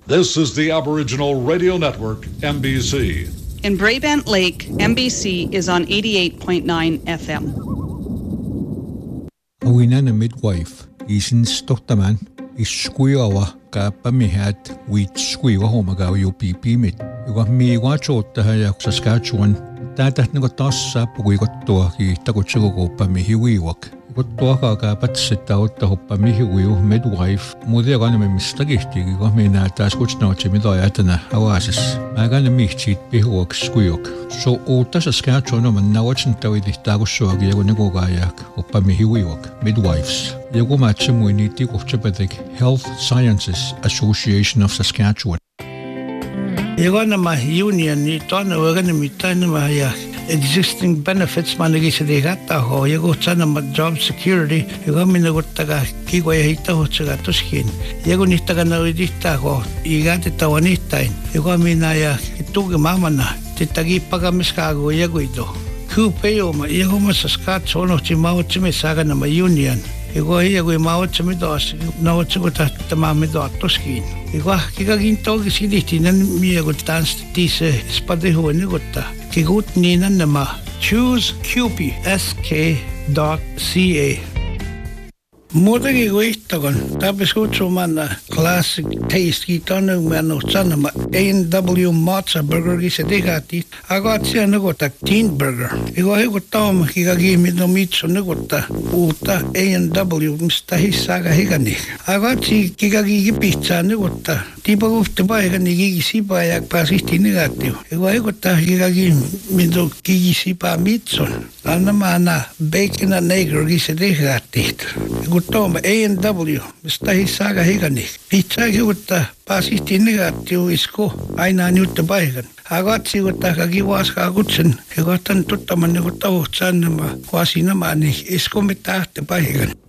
This is the Aboriginal Radio Network, MBC. In Brabant Lake, MBC is on 88.9 FM. Awina na midwife, isin stoktaman, iskuiwa ka pamihat wit skuiwa homagaw UPP-mit. Iwa miwa chota haya Saskatchewan, tatat na tassa pugikottua ki takutsiko pamihiwiwak. Ikottua ka patsita otta pamihiwiu midwife, mudia ka namin mistagihti, ko mina taas kutsnautsi midajatana awasis. Magana mihtit pihuak skuiok. So uutta Saskatchewan naman nawatsin tawidihtakussuagi yaku nagugajak pamihiwiwak midwives. Yaku matsemuiniti kuhtsapatik Health Sciences Association of Saskatchewan. Yaku nama union ni tona wagana mitana maya existing benefits manigisidihata ho yaku tsana ma job security yaku minagutaga kikwaya hita hutsaga tuskin yaku nihtaga nawidihta ho igati tawanitain yaku minaya ituga mamana titagi pagamiskago yaku ito kupeyo ma yaku ma Saskatchewan o timawatsi saga nama union yaku yaku mawatsi dos nawatsi ta tamami do tuskin yaku kikaginto gisidihti nan miyaku tans tise spadiho ni gutta Kigut nina nama chooseqpsk.ca. Muuten kiikuittagon tapis kutsumanna classic taste kitonu menu sanama A&W Matza burger kisedikati agatsia nukota teen burger. Iko hikutama kikakimit no mitso nukota uutta A&W mistä hissaga hikani. Agatsi kikakikipitsa nukota tipa kuhti paikani kikisipaajak pääsihti negatiiv. Iko hikutta kikakimit no kikisipa mitson. Annamaana bacon and egg kisedikati. Toma A&W, mistä hissaga hikani. Pizza kiutta pasihti negatiiv isko aina nyutta paikan. Agatsi kiutta kakivaaskaa kutsen. Ekotan tuttaman niinku tavuhtsan nämä kuasinamaani isko mitahti paikan.